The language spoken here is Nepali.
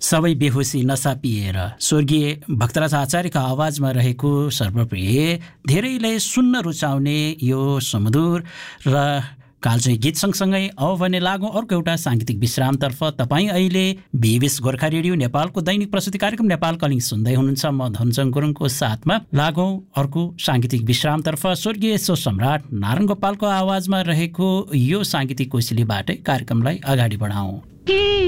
सबै बेहोसी नसा पिएर स्वर्गीय भक्तराज आचार्यका आवाजमा रहेको सर्वप्रिय धेरैले सुन्न रुचाउने यो सुमधुर र कालजयी गीत सँगसँगै अब भने लागौँ अर्को एउटा साङ्गीतिक विश्रामतर्फ। तपाईँ अहिले बीबीएस गोर्खा रेडियो नेपालको दैनिक प्रस्तुति कार्यक्रम नेपाल कलिङ सुन्दै हुनुहुन्छ। म धनजङ गुरुङको साथमा लागौँ अर्को साङ्गीतिक विश्रामतर्फ। स्वर्गीय स्व सम्राट नारायण गोपालको आवाजमा रहेको यो साङ्गीतिक कोइलीबाटै कार्यक्रमलाई अगाडि बढाउँ।